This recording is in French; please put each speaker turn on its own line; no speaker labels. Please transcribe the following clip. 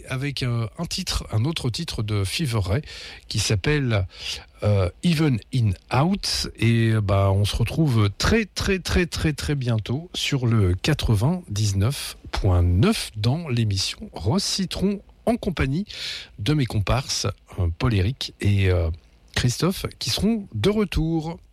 avec un autre titre de Fever Ray qui s'appelle Even in Out. Et on se retrouve très bientôt sur le 99.9 dans l'émission Rose Citron en compagnie de mes comparses Paul-Éric et Christophe qui seront de retour.